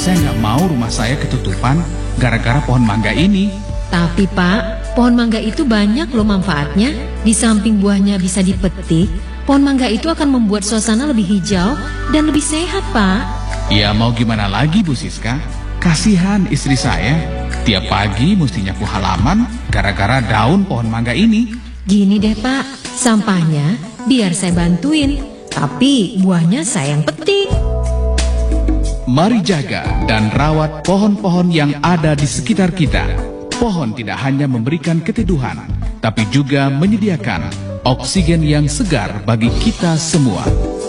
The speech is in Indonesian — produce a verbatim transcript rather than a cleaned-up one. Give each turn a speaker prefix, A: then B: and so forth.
A: Saya nggak mau rumah saya ketutupan gara-gara pohon mangga ini.
B: Tapi Pak, pohon mangga itu banyak loh manfaatnya. Di samping buahnya bisa dipetik, pohon mangga itu akan membuat suasana lebih hijau dan lebih sehat, Pak.
A: Ya mau gimana lagi Bu Siska? Kasihan istri saya. Tiap pagi mesti nyapu halaman gara-gara daun pohon mangga ini.
B: Gini deh Pak, sampahnya biar saya bantuin, tapi buahnya saya yang petik.
A: Mari jaga dan rawat pohon-pohon yang ada di sekitar kita. Pohon tidak hanya memberikan keteduhan, tapi juga menyediakan oksigen yang segar bagi kita semua.